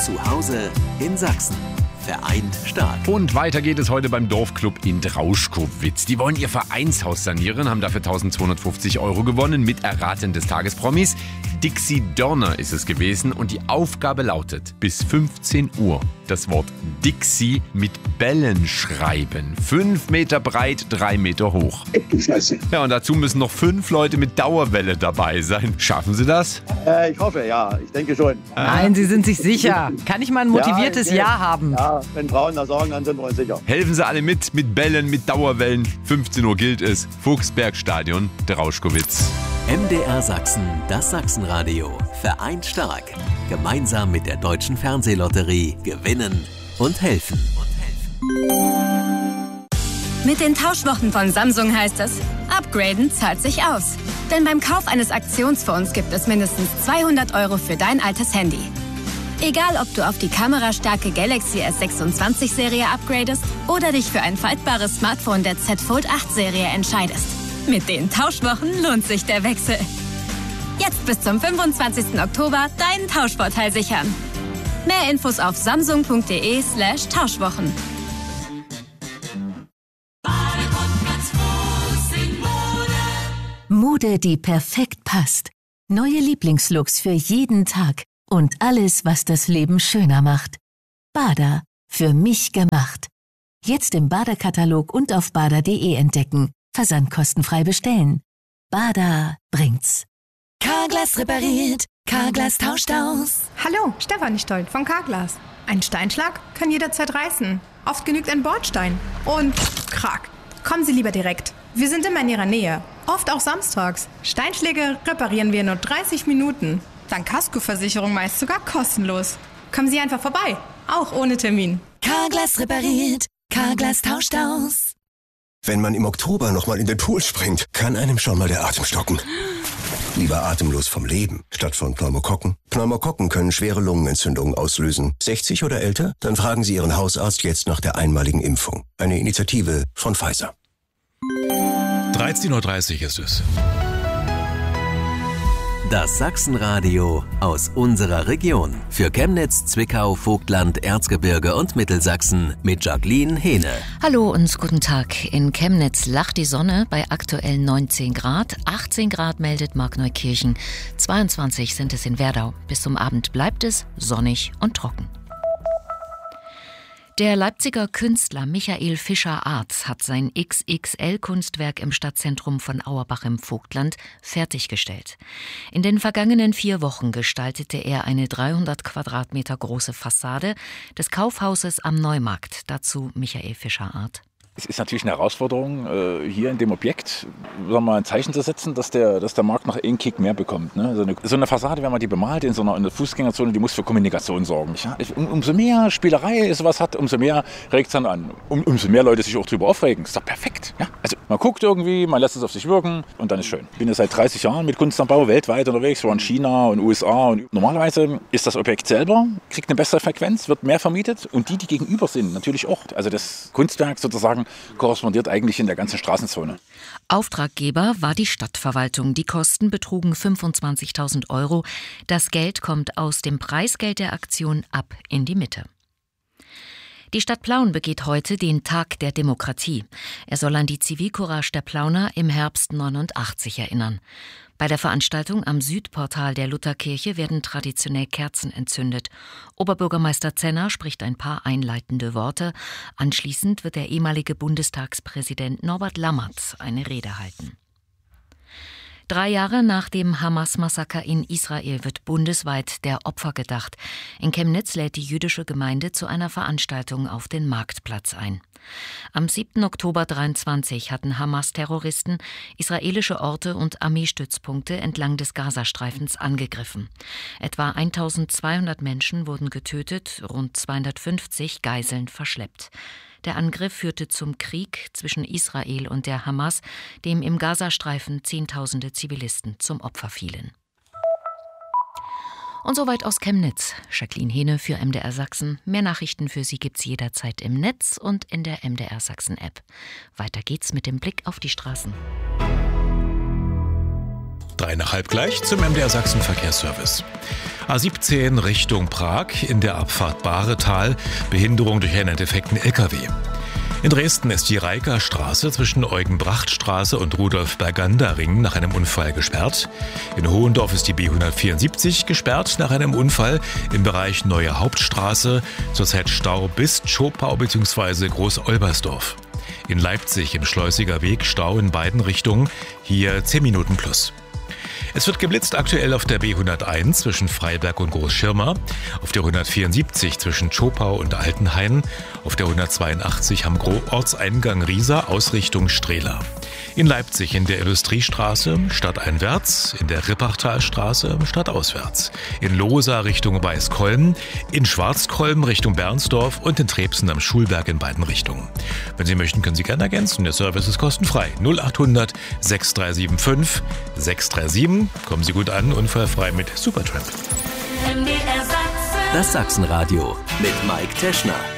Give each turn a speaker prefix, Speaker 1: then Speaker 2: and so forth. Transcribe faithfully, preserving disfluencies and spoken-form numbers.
Speaker 1: Zu Hause in Sachsen. Vereint stark.
Speaker 2: Und weiter geht es heute beim Dorfclub in Drauschkowitz. Die wollen ihr Vereinshaus sanieren, haben dafür eintausendzweihundertfünfzig Euro gewonnen mit Erraten des Tagespromis. Dixie Dörner ist es gewesen und die Aufgabe lautet, bis fünfzehn Uhr das Wort Dixie mit Bällen schreiben. Fünf Meter breit, drei Meter hoch.
Speaker 3: Du Scheiße.
Speaker 2: Ja, und dazu müssen noch fünf Leute mit Dauerwelle dabei sein. Schaffen Sie das?
Speaker 3: Äh, ich hoffe, ja. Ich denke schon.
Speaker 4: Nein, Sie sind sich sicher. Kann ich mal ein motiviertes
Speaker 3: Ja,
Speaker 4: Ja haben?
Speaker 3: Ja, wenn Frauen das sagen, dann sind wir uns sicher.
Speaker 2: Helfen Sie alle mit, mit Bällen, mit Dauerwellen. fünfzehn Uhr gilt es. Fuchsbergstadion, Drauschkowitz.
Speaker 1: M D R Sachsen, das Sachsenradio. Vereint stark. Gemeinsam mit der Deutschen Fernsehlotterie gewinnen und helfen.
Speaker 5: Mit den Tauschwochen von Samsung heißt es, upgraden zahlt sich aus. Denn beim Kauf eines Aktionsphones gibt es mindestens zweihundert Euro für dein altes Handy. Egal, ob du auf die kamerastarke Galaxy S sechsundzwanzig Serie upgradest oder dich für ein faltbares Smartphone der Z Fold acht Serie entscheidest. Mit den Tauschwochen lohnt sich der Wechsel. Jetzt bis zum fünfundzwanzigsten Oktober deinen Tauschvorteil sichern. Mehr Infos auf samsung.de slash Tauschwochen.
Speaker 6: Mode, die perfekt passt. Neue Lieblingslooks für jeden Tag. Und alles, was das Leben schöner macht. Bada. Für mich gemacht. Jetzt im Bada-Katalog und auf bada punkt de entdecken. Versandkostenfrei bestellen. Bada bringt's.
Speaker 7: Carglass repariert, Carglass tauscht aus.
Speaker 8: Hallo, Stefanie Stolt von Carglass. Ein Steinschlag kann jederzeit reißen. Oft genügt ein Bordstein. Und krack. Kommen Sie lieber direkt. Wir sind immer in Ihrer Nähe. Oft auch samstags. Steinschläge reparieren wir in nur dreißig Minuten. Dank Kaskoversicherung meist sogar kostenlos. Kommen Sie einfach vorbei. Auch ohne Termin.
Speaker 7: Carglass repariert, Carglass tauscht aus.
Speaker 9: Wenn man im Oktober nochmal in den Pool springt, kann einem schon mal der Atem stocken. Lieber atemlos vom Leben, statt von Pneumokokken. Pneumokokken können schwere Lungenentzündungen auslösen. sechzig oder älter? Dann fragen Sie Ihren Hausarzt jetzt nach der einmaligen Impfung. Eine Initiative von Pfizer.
Speaker 10: dreizehn Uhr dreißig ist es.
Speaker 1: Das Sachsenradio aus unserer Region. Für Chemnitz, Zwickau, Vogtland, Erzgebirge und Mittelsachsen mit Jacqueline Hehne.
Speaker 11: Hallo und guten Tag. In Chemnitz lacht die Sonne bei aktuell neunzehn Grad. achtzehn Grad meldet Markneukirchen. zweiundzwanzig sind es in Werdau. Bis zum Abend bleibt es sonnig und trocken. Der Leipziger Künstler Michael Fischer-Arz hat sein X X L-Kunstwerk im Stadtzentrum von Auerbach im Vogtland fertiggestellt. In den vergangenen vier Wochen gestaltete er eine dreihundert Quadratmeter große Fassade des Kaufhauses am Neumarkt. Dazu Michael Fischer-Arz.
Speaker 12: Es ist natürlich eine Herausforderung, hier in dem Objekt sagen wir mal, ein Zeichen zu setzen, dass der, dass der Markt noch einen Kick mehr bekommt. Ne? So, eine, so eine Fassade, wenn man die bemalt in so einer, in einer Fußgängerzone, die muss für Kommunikation sorgen. Ja? Um, umso mehr Spielerei sowas hat, umso mehr regt es dann an. Um, umso mehr Leute sich auch drüber aufregen. Ist doch perfekt. Ja? Also man guckt irgendwie, man lässt es auf sich wirken und dann ist schön. Ich bin ja seit dreißig Jahren mit Kunst am Bau weltweit unterwegs, war in China und U S A. Und normalerweise ist das Objekt selber, kriegt eine bessere Frequenz, wird mehr vermietet und die, die gegenüber sind, natürlich auch. Also das Kunstwerk sozusagen korrespondiert eigentlich in der ganzen Straßenzone.
Speaker 11: Auftraggeber war die Stadtverwaltung. Die Kosten betrugen fünfundzwanzigtausend Euro. Das Geld kommt aus dem Preisgeld der Aktion ab in die Mitte. Die Stadt Plauen begeht heute den Tag der Demokratie. Er soll an die Zivilcourage der Plauner im Herbst neunundachtzig erinnern. Bei der Veranstaltung am Südportal der Lutherkirche werden traditionell Kerzen entzündet. Oberbürgermeister Zenner spricht ein paar einleitende Worte. Anschließend wird der ehemalige Bundestagspräsident Norbert Lammert eine Rede halten. Drei Jahre nach dem Hamas-Massaker in Israel wird bundesweit der Opfer gedacht. In Chemnitz lädt die jüdische Gemeinde zu einer Veranstaltung auf den Marktplatz ein. Am siebten Oktober dreiundzwanzig hatten Hamas-Terroristen israelische Orte und Armeestützpunkte entlang des Gazastreifens angegriffen. Etwa eintausendzweihundert Menschen wurden getötet, rund zweihundertfünfzig Geiseln verschleppt. Der Angriff führte zum Krieg zwischen Israel und der Hamas, dem im Gazastreifen Zehntausende Zivilisten zum Opfer fielen. Und soweit aus Chemnitz. Jacqueline Hehne für M D R Sachsen. Mehr Nachrichten für Sie gibt's jederzeit im Netz und in der M D R Sachsen App. Weiter geht's mit dem Blick auf die Straßen.
Speaker 10: Drei nach halb gleich zum M D R Sachsen Verkehrsservice. A siebzehn Richtung Prag in der Abfahrt Bahretal, Behinderung durch einen defekten L K W. In Dresden ist die Reikerstraße zwischen Eugenbrachtstraße und Rudolf-Bergander-Ring nach einem Unfall gesperrt. In Hohendorf ist die B hundertvierundsiebzig gesperrt nach einem Unfall im Bereich Neue Hauptstraße. Zurzeit Stau bis Zschopau bzw. Groß-Olbersdorf. In Leipzig im Schleusiger Weg Stau in beiden Richtungen, hier zehn Minuten plus. Es wird geblitzt aktuell auf der B hunderteins zwischen Freiberg und Großschirma, auf der hundertvierundsiebzig zwischen Zschopau und Altenhain, auf der hundertzweiundachtzig am Ortseingang Riesa Ausrichtung Strehla. In Leipzig in der Industriestraße stadteinwärts, in der Rippachtalstraße stadtauswärts, in Lohsa Richtung Weißkolm, in Schwarzkolm Richtung Bernsdorf und in Trebsen am Schulberg in beiden Richtungen. Wenn Sie möchten, können Sie gerne ergänzen. Der Service ist kostenfrei. null achthundert sechs drei sieben fünf sechs drei sieben. Kommen Sie gut an, unfallfrei mit Supertramp.
Speaker 1: Das Sachsenradio mit Mike Teschner.